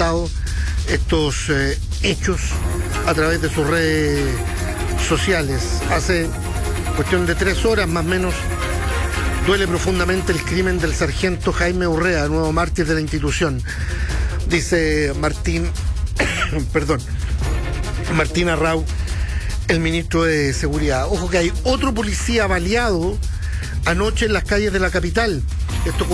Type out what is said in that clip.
lamentado estos hechos a través de sus redes sociales. Hace cuestión de 3 horas más o menos duele profundamente el crimen del sargento Jaime Urrea, nuevo mártir de la institución. Dice Martín Arrau, el ministro de Seguridad. Ojo que hay otro policía baleado anoche en las calles de la capital. Esto